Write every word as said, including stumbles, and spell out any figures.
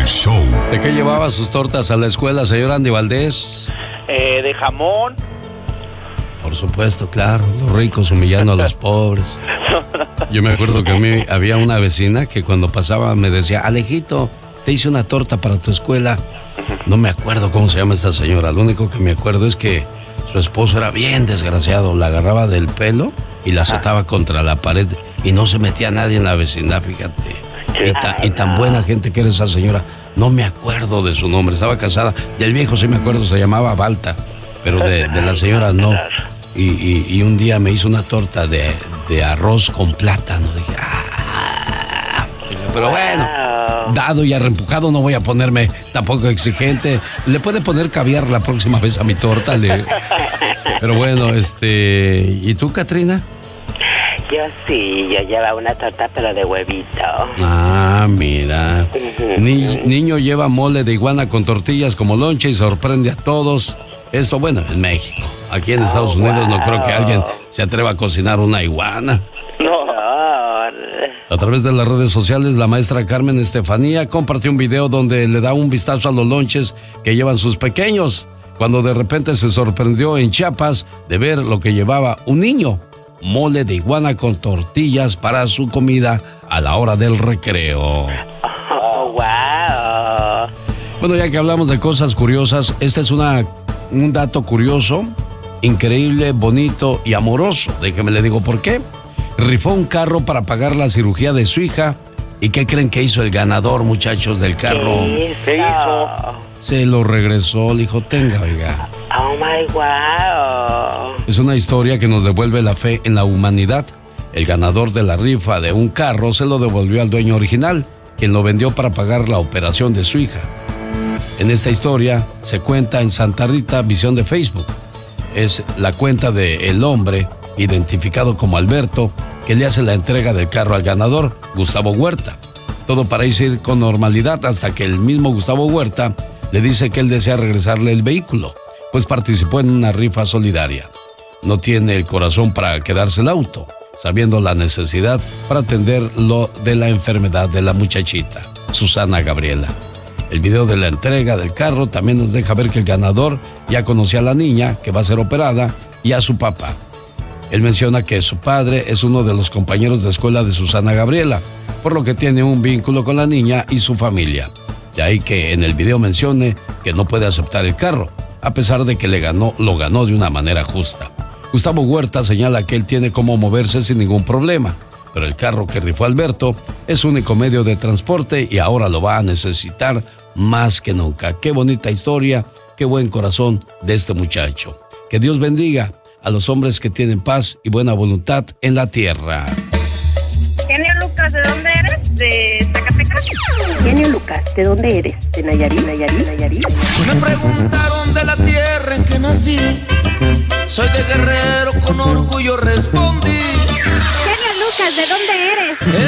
El show. ¿De qué llevaba sus tortas a la escuela, señor Andy Valdés? Eh, de jamón. Por supuesto, claro, los ricos humillando a los pobres. Yo me acuerdo que a mí había una vecina que cuando pasaba me decía, Alejito, te hice una torta para tu escuela. No me acuerdo cómo se llama esta señora, lo único que me acuerdo es que su esposo era bien desgraciado, la agarraba del pelo y la azotaba contra la pared y no se metía nadie en la vecindad, fíjate. Y, ta, y tan buena gente que era esa señora, no me acuerdo de su nombre, estaba casada, del viejo sí me acuerdo, se llamaba Balta, pero de, de la señora no. Y, y, y un día me hizo una torta de, de arroz con plátano. Dije, ah. Dije, pero bueno, dado y arrempujado, no voy a ponerme tampoco exigente. Le puede poner caviar la próxima vez a mi torta. Le... Pero bueno, este... ¿Y tú, Katrina? Yo sí, yo llevaba una torta pero de huevito. Ah, mira. Ni, niño lleva mole de iguana con tortillas como lonche y sorprende a todos. Esto, bueno, en México. Aquí en Estados oh, Unidos wow. No creo que alguien se atreva a cocinar una iguana. No. A través de las redes sociales, la maestra Carmen Estefanía compartió un video donde le da un vistazo a los lonches que llevan sus pequeños, cuando de repente se sorprendió en Chiapas de ver lo que llevaba un niño. Mole de iguana con tortillas para su comida a la hora del recreo. Oh, wow. Bueno, ya que hablamos de cosas curiosas, este es una, un dato curioso, increíble, bonito y amoroso. Déjeme le digo por qué. Rifó un carro para pagar la cirugía de su hija. ¿Y qué creen que hizo el ganador, muchachos, del carro? ¿Qué hizo? Se lo regresó, le dijo, tenga, oiga. Oh, my wow. Es una historia que nos devuelve la fe en la humanidad. El ganador de la rifa de un carro se lo devolvió al dueño original, quien lo vendió para pagar la operación de su hija. En esta historia se cuenta en Santa Rita Visión de Facebook. Es la cuenta del hombre, identificado como Alberto, que le hace la entrega del carro al ganador, Gustavo Huerta. Todo parece ir con normalidad hasta que el mismo Gustavo Huerta le dice que él desea regresarle el vehículo, pues participó en una rifa solidaria. No tiene el corazón para quedarse el auto, sabiendo la necesidad para atender lo de la enfermedad de la muchachita, Susana Gabriela. El video de la entrega del carro también nos deja ver que el ganador ya conocía a la niña que va a ser operada y a su papá. Él menciona que su padre es uno de los compañeros de escuela de Susana Gabriela, por lo que tiene un vínculo con la niña y su familia. De ahí que en el video mencione que no puede aceptar el carro, a pesar de que le ganó, lo ganó de una manera justa. Gustavo Huerta señala que él tiene cómo moverse sin ningún problema, pero el carro que rifó Alberto es su único medio de transporte y ahora lo va a necesitar más que nunca. Qué bonita historia, qué buen corazón de este muchacho. Que Dios bendiga a los hombres que tienen paz y buena voluntad en la tierra. Genio Lucas, ¿de dónde eres? ¿De Zacatecas? Genio Lucas, ¿de dónde eres? ¿De Nayarit? Nayarit, Nayarit. Me preguntaron de la tierra en que nací. Soy de Guerrero, con orgullo respondí. Genio Lucas, ¿de dónde eres?